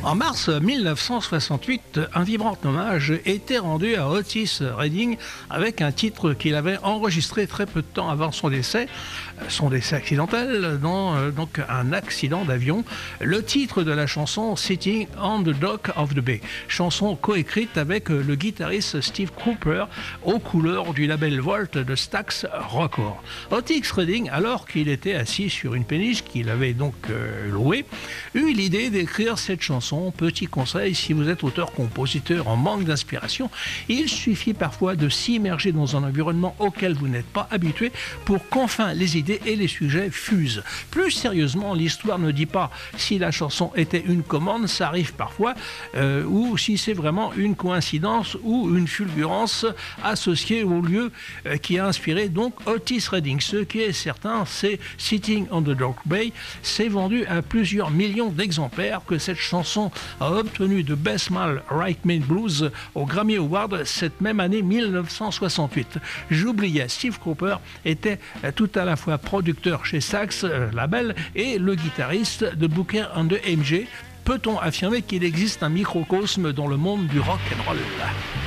En mars 1968, un vibrant hommage était rendu à Otis Redding avec un titre qu'il avait enregistré très peu de temps avant son décès accidentel dans donc un accident d'avion. Le titre de la chanson Sitting on the Dock of the Bay, chanson coécrite avec le guitariste Steve Cropper aux couleurs du label Volt de Stax Records. Otis Redding, alors qu'il était assis sur une péniche qu'il avait donc louée, eut l'idée d'écrire cette chanson. Petit conseil, si vous êtes auteur-compositeur en manque d'inspiration, il suffit parfois de s'immerger dans un environnement auquel vous n'êtes pas habitué pour qu'enfin les idées et les sujets fusent. Plus sérieusement, l'histoire ne dit pas si la chanson était une commande, ça arrive parfois, ou si c'est vraiment une coïncidence ou une fulgurance associée au lieu qui a inspiré donc Otis Redding. Ce qui est certain, c'est Sitting on the Dock Bay, s'est vendu à plusieurs millions d'exemplaires, que cette chanson a obtenu de Best Male Right-Made Blues au Grammy Award cette même année 1968. J'oubliais, Steve Cropper était tout à la fois producteur chez Stax label et le guitariste de Booker and the MG. Peut-on affirmer qu'il existe un microcosme dans le monde du rock and roll?